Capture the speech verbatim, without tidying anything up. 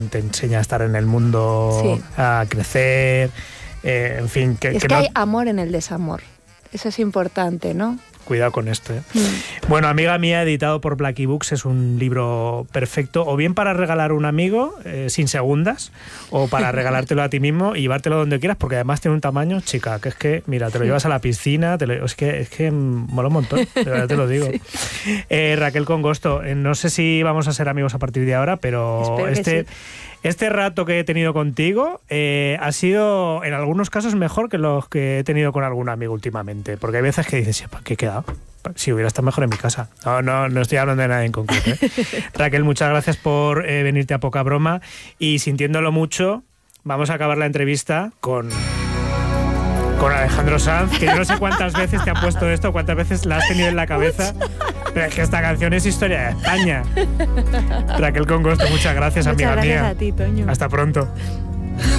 te enseña a estar en el mundo, Sí. a crecer, eh, en fin. Que, Es que que no... hay amor en el desamor. Eso es importante, ¿no? Cuidado con esto, ¿eh? Mm. Bueno, Amiga Mía, editado por Blackie Books, es un libro perfecto, o bien para regalar a un amigo, eh, sin segundas, o para regalártelo a ti mismo y llevártelo donde quieras, porque además tiene un tamaño, chica, que es que, mira, te lo llevas a la piscina, te lo, es que es que mola un montón, de verdad te lo digo. Sí. Eh, Raquel Congosto, eh, no sé si vamos a ser amigos a partir de ahora, pero Espero que este... sí. Este rato que he tenido contigo eh, ha sido, en algunos casos, mejor que los que he tenido con algún amigo últimamente. Porque hay veces que dices, ¿para qué he quedado? Si hubiera estado mejor en mi casa. No, no, no estoy hablando de nada en concreto, ¿eh? Raquel, muchas gracias por eh, venirte a Poca Broma. Y sintiéndolo mucho, vamos a acabar la entrevista con... con Alejandro Sanz, que yo no sé cuántas veces te ha puesto esto, cuántas veces la has tenido en la cabeza, pero es que esta canción es historia de España. Raquel Congosto, muchas gracias, Muchas amiga gracias mía. a ti, Toño. Hasta pronto.